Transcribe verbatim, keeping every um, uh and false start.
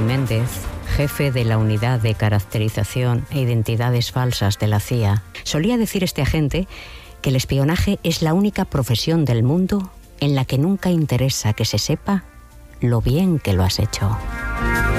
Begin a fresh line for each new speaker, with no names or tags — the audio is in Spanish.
Tony Méndez, jefe de la Unidad de Caracterización e Identidades Falsas de la C I A. Solía decir este agente que el espionaje es la única profesión del mundo en la que nunca interesa que se sepa lo bien que lo has hecho.